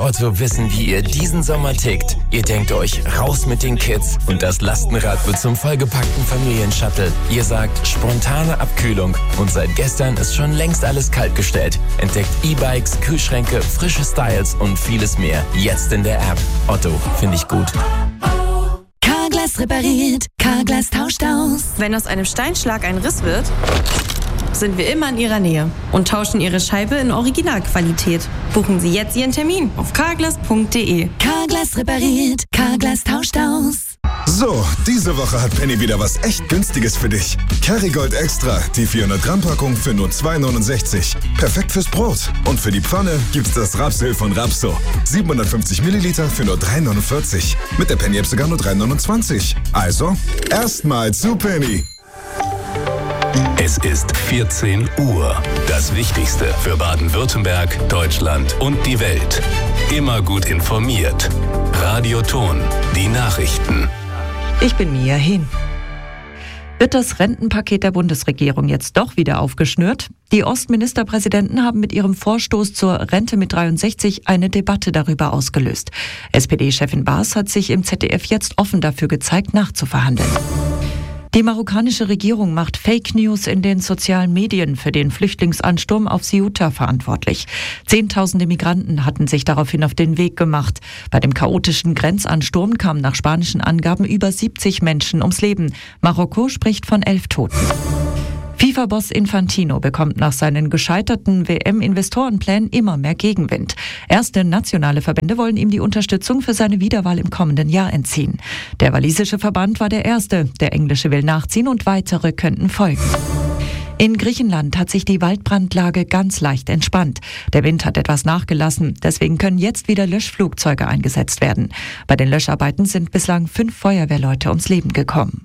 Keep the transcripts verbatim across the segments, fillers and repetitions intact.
Otto wissen, wie ihr diesen Sommer tickt. Ihr denkt euch, raus mit den Kids und das Lastenrad wird zum vollgepackten Familienshuttle. Ihr sagt, spontane Abkühlung und seit gestern ist schon längst alles kaltgestellt. Entdeckt E-Bikes, Kühlschränke, frische Styles und vieles mehr. Jetzt in der App. Otto, finde ich gut. Carglass repariert, Carglass tauscht aus. Wenn aus einem Steinschlag ein Riss wird, sind wir immer in Ihrer Nähe und tauschen Ihre Scheibe in Originalqualität. Buchen Sie jetzt Ihren Termin auf carglass punkt de. Carglass repariert, Carglass tauscht aus. So, diese Woche hat Penny wieder was echt Günstiges für dich. Kerrygold Extra, die vierhundert Gramm Packung für nur zwei neunundsechzig. Perfekt fürs Brot. Und für die Pfanne gibt's das Rapsöl von Rapso. siebenhundertfünfzig Milliliter für nur drei neunundvierzig. Mit der Penny-App sogar nur drei neunundzwanzig. Also, erstmal zu Penny. Es ist vierzehn Uhr. Das Wichtigste für Baden-Württemberg, Deutschland und die Welt. Immer gut informiert. Radio Ton, die Nachrichten. Ich bin Mia Hehn. Wird das Rentenpaket der Bundesregierung jetzt doch wieder aufgeschnürt? Die Ostministerpräsidenten haben mit ihrem Vorstoß zur Rente mit dreiundsechzig eine Debatte darüber ausgelöst. S P D-Chefin Baas hat sich im Z D F jetzt offen dafür gezeigt, nachzuverhandeln. Die marokkanische Regierung macht Fake News in den sozialen Medien für den Flüchtlingsansturm auf Ceuta verantwortlich. Zehntausende Migranten hatten sich daraufhin auf den Weg gemacht. Bei dem chaotischen Grenzansturm kamen nach spanischen Angaben über siebzig Menschen ums Leben. Marokko spricht von elf Toten. FIFA-Boss Infantino bekommt nach seinen gescheiterten W M-Investorenplänen immer mehr Gegenwind. Erste nationale Verbände wollen ihm die Unterstützung für seine Wiederwahl im kommenden Jahr entziehen. Der walisische Verband war der erste, der englische will nachziehen und weitere könnten folgen. In Griechenland hat sich die Waldbrandlage ganz leicht entspannt. Der Wind hat etwas nachgelassen, deswegen können jetzt wieder Löschflugzeuge eingesetzt werden. Bei den Löscharbeiten sind bislang fünf Feuerwehrleute ums Leben gekommen.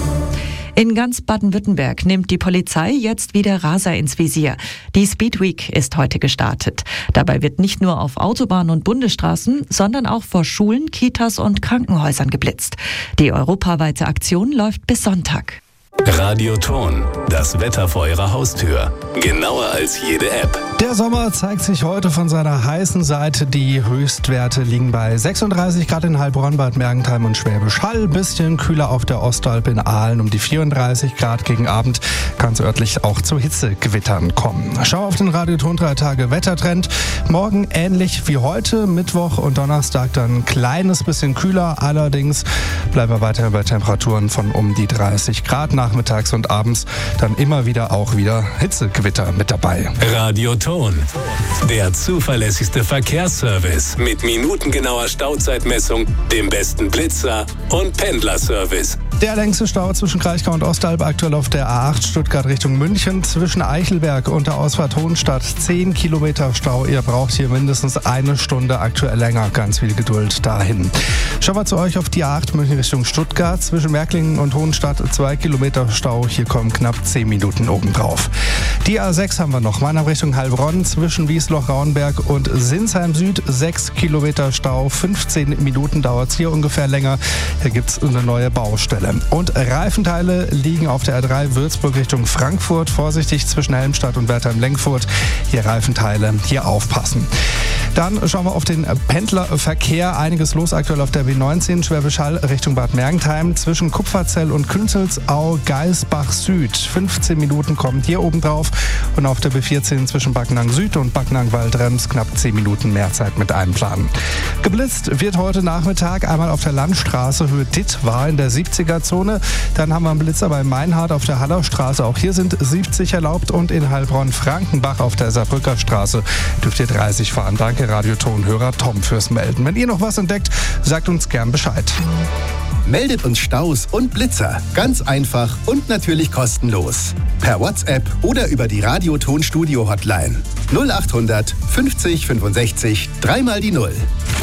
In ganz Baden-Württemberg nimmt die Polizei jetzt wieder Raser ins Visier. Die Speed Week ist heute gestartet. Dabei wird nicht nur auf Autobahnen und Bundesstraßen, sondern auch vor Schulen, Kitas und Krankenhäusern geblitzt. Die europaweite Aktion läuft bis Sonntag. Radio Ton, das Wetter vor Ihrer Haustür. Genauer als jede App. Der Sommer zeigt sich heute von seiner heißen Seite. Die Höchstwerte liegen bei sechsunddreißig Grad in Heilbronn, Bad Mergentheim und Schwäbisch Hall. Bisschen kühler auf der Ostalb in Aalen um die vierunddreißig Grad. Gegen Abend kann es örtlich auch zu Hitzegewittern kommen. Schau auf den Radio Ton drei Tage Wettertrend. Morgen ähnlich wie heute, Mittwoch und Donnerstag dann ein kleines bisschen kühler. Allerdings bleiben wir weiter bei Temperaturen von um die dreißig Grad. Nachmittags und abends dann immer wieder auch wieder Hitzegewitter mit dabei. Radio Ton, der zuverlässigste Verkehrsservice mit minutengenauer Stauzeitmessung, dem besten Blitzer und Pendlerservice. Der längste Stau zwischen Kraichgau und Ostalb aktuell auf der A acht Stuttgart Richtung München. Zwischen Eichelberg und der Ausfahrt Hohenstadt zehn Kilometer Stau. Ihr braucht hier mindestens eine Stunde, aktuell länger. Ganz viel Geduld dahin. Schauen wir zu euch auf die A acht München Richtung Stuttgart. Zwischen Märklingen und Hohenstadt zwei Kilometer Stau. Hier kommen knapp zehn Minuten obendrauf. Die A sechs haben wir noch. Mannheim Richtung Heilbronn. Zwischen Wiesloch-Rauenberg und Sinsheim Süd sechs Kilometer Stau. fünfzehn Minuten dauert es hier ungefähr länger. Hier gibt es eine neue Baustelle. Und Reifenteile liegen auf der A drei Würzburg Richtung Frankfurt. Vorsichtig zwischen Helmstadt und Wertheim-Lenkfurt. Hier Reifenteile, hier aufpassen. Dann schauen wir auf den Pendlerverkehr. Einiges los aktuell auf der B neunzehn Schwäbisch Hall Richtung Bad Mergentheim. Zwischen Kupferzell und Künzelsau Geisbach Süd. fünfzehn Minuten kommt hier oben drauf. Und auf der B vierzehn zwischen Backnang Süd und Backnang Waldrems knapp zehn Minuten mehr Zeit mit einplanen. Geblitzt wird heute Nachmittag einmal auf der Landstraße Höhe Dittwar in der siebziger Zone. Dann haben wir einen Blitzer bei Meinhard auf der Hallerstraße. Auch hier sind siebzig erlaubt. Und in Heilbronn-Frankenbach auf der Saarbrücker Straße dürft ihr dreißig fahren. Danke Radio-Ton-Hörer Tom fürs Melden. Wenn ihr noch was entdeckt, sagt uns gern Bescheid. Meldet uns Staus und Blitzer. Ganz einfach und natürlich kostenlos. Per WhatsApp oder über die Radio-Ton-Studio-Hotline. null achthundert fünfzig fünfundsechzig dreimal die Null.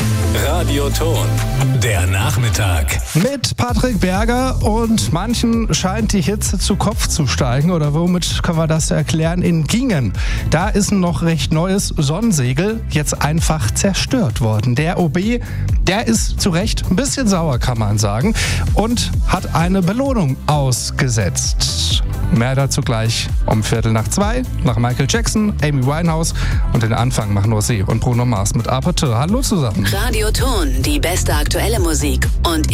Radio Ton, der Nachmittag. Mit Patrick Berger, und manchen scheint die Hitze zu Kopf zu steigen. Oder womit können wir das erklären? In Gingen, da ist ein noch recht neues Sonnensegel jetzt einfach zerstört worden. Der O B, der ist zu Recht ein bisschen sauer, kann man sagen, und hat eine Belohnung ausgesetzt. Mehr dazu gleich um Viertel nach zwei, nach Michael Jackson, Amy Winehouse und den Anfang machen Rosé und Bruno Mars mit Aperture. Hallo zusammen. Radioton, die beste aktuelle Musik und